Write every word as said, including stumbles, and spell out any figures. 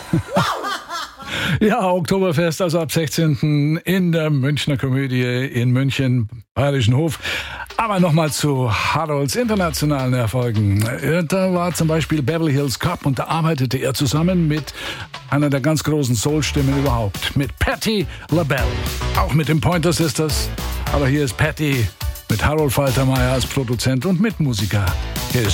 Ja, Oktoberfest, also ab sechzehnten in der Münchner Komödie in München, Bayerischen Hof. Aber nochmal zu Harolds internationalen Erfolgen. Da war zum Beispiel Beverly Hills Cop und da arbeitete er zusammen mit einer der ganz großen Soul-Stimmen überhaupt, mit Patti LaBelle. Auch mit den Pointer Sisters. Aber hier ist Patti mit Harold Faltermeyer als Produzent und Mitmusiker. Hier ist